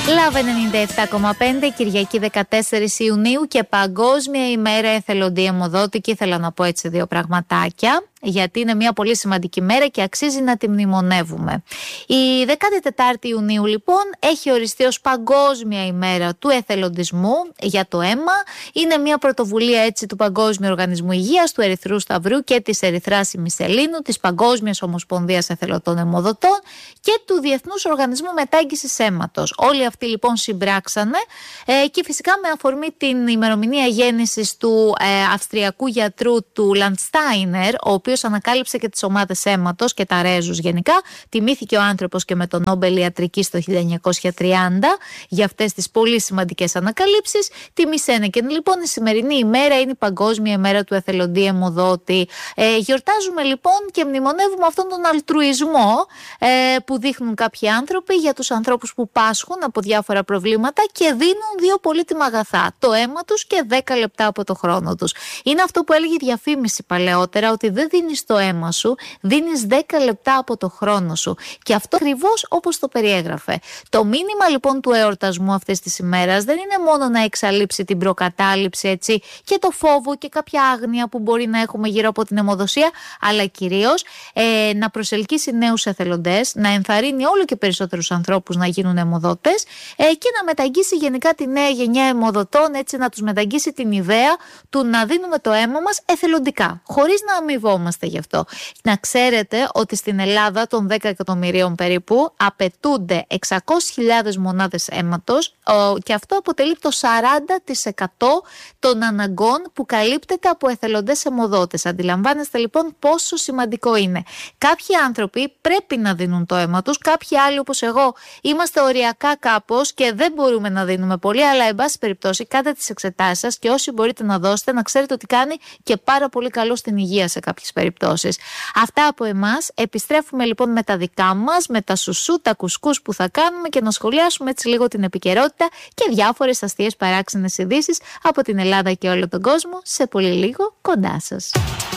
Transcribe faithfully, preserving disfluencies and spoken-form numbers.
Λαβ ενενήντα επτά κόμμα πέντε, Κυριακή δεκατέσσερις Ιουνίου και Παγκόσμια ημέρα εθελοντή αιμοδότη. Και ήθελα να πω έτσι δύο πραγματάκια, γιατί είναι μια πολύ σημαντική μέρα και αξίζει να τη μνημονεύουμε. Η δεκατετάρτη Ιουνίου λοιπόν έχει οριστεί ως Παγκόσμια ημέρα του εθελοντισμού για το αίμα. Είναι μια πρωτοβουλία έτσι του Παγκόσμιου Οργανισμού Υγείας, του Ερυθρού Σταυρού και της Ερυθράς Ημισελήνου, της Παγκόσμιας Ομοσπονδίας Εθελοντών Αιμοδοτών και του Διεθνούς Οργανισμού Μετάγγισης Αίματος. Όλοι αυτοί λοιπόν συμπράξανε ε, και φυσικά με αφορμή την ημερομηνία γέννησης του ε, Αυστριακού γιατρού του Λαντστάινερ, ο οποίος ανακάλυψε και τις ομάδες αίματος και τα ρέζους γενικά. Τιμήθηκε ο άνθρωπος και με τον Νόμπελ Ιατρικής το χίλια εννιακόσια τριάντα για αυτές τις πολύ σημαντικές ανακαλύψεις. Τιμήσενεκεν λοιπόν η σημερινή ημέρα είναι η Παγκόσμια ημέρα του εθελοντή αιμοδότη. Ε, γιορτάζουμε λοιπόν και μνημονεύουμε αυτόν τον αλτρουισμό ε, που δείχνουν κάποιοι άνθρωποι για τους ανθρώπους που πάσχουν από διάφορα προβλήματα και δίνουν δύο πολύτιμα αγαθά, το αίμα τους και δέκα λεπτά από το χρόνο τους. Είναι αυτό που έλεγε η διαφήμιση παλαιότερα, ότι δεν δίνεις το αίμα σου, δίνεις δέκα λεπτά από το χρόνο σου. Και αυτό ακριβώς όπως το περιέγραφε. Το μήνυμα λοιπόν του εορτασμού αυτής της ημέρας δεν είναι μόνο να εξαλείψει την προκατάληψη έτσι, και το φόβο και κάποια άγνοια που μπορεί να έχουμε γύρω από την αιμοδοσία, αλλά κυρίως ε, να προσελκύσει νέους εθελοντές, να ενθαρρύνει όλο και περισσότερους ανθρώπους να γίνουν αιμοδότες ε, και να μεταγγίσει γενικά τη νέα γενιά αιμοδοτών, έτσι να τους μεταγγίσει την ιδέα του να δίνουμε το αίμα μας εθελοντικά, χωρίς να αμοιβόμαστε γι' αυτό. Να ξέρετε ότι στην Ελλάδα των δέκα εκατομμυρίων περίπου απαιτούνται εξακόσιες χιλιάδες μονάδες αίματος και αυτό αποτελεί το σαράντα τοις εκατό των αναγκών που καλύπτεται από εθελοντές αιμοδότες. Αντιλαμβάνεστε λοιπόν πόσο σημαντικό είναι. Κάποιοι άνθρωποι πρέπει να δίνουν το αίμα τους, κάποιοι άλλοι όπως εγώ είμαστε οριακά κάπως και δεν μπορούμε να δίνουμε πολύ, αλλά εν πάση περιπτώσει κάντε τις εξετάσεις σας και όσοι μπορείτε να δώσετε, να ξέρετε ότι κάνει και πάρα πολύ καλό στην υγεία σε κάποιες περιπτώσεις. Αυτά από εμάς. Επιστρέφουμε λοιπόν με τα δικά μας, με τα σουσού, τα κουσκούς που θα κάνουμε και να σχολιάσουμε έτσι λίγο την επικαιρότητα και διάφορες αστείες παράξενες ειδήσεις από την Ελλάδα και όλο τον κόσμο σε πολύ λίγο κοντά σας.